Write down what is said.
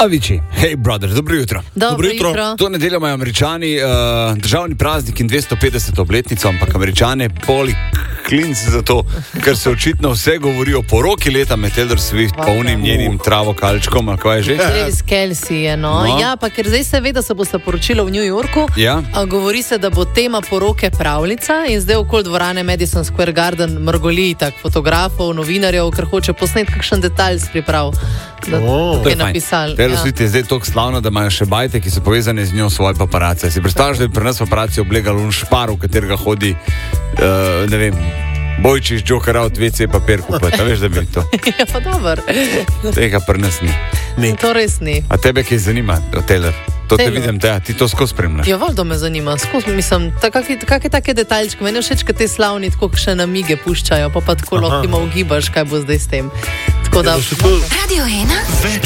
Avicii, hey brother, dobro jutro. Dobro jutro. To nedeljo imajo Američani državni praznik in 250. obletnico, ampak Američane boli klinc za to, ker se očitno vse govori o poroki leta med Taylor Swift pa unim njenim travokalčkom, ali kaj je že? Travis Kelce je, no. Ja, pa ker zdaj se ve, da se bo poročilo v New Yorku, Ja. Govori se, da bo tema poroke pravljica in zdaj okoli dvorane Madison Square Garden mrgoli tak fotografov, novinarjev, ker hoče posneti kakšen detalj s priprav. Da To je napisal. Taylor Swift je zdaj toliko slavna, da imajo še bajte, ki so povezane z njo svoje paparace. Si predstavljaš, da bi pri nas paparaci oblegali un špar, v katerega hodi, ne vem, Bojčiš, Joker out, WC papir kupati. A veš, da bi to? Ja, pa dober. Tega pri nas ni. To res ni. A tebe kaj zanima, Taylor? To te Taylor. vidim, ti to skozi spremljaš. Ja, valjda me zanima. Mislim, kakšne take detaljčke. Meni je všeč, kad te slavni tako še namige puščajo, pa tako lahko ugibaš, kaj bo zdaj s tem. Tako da... Radio 1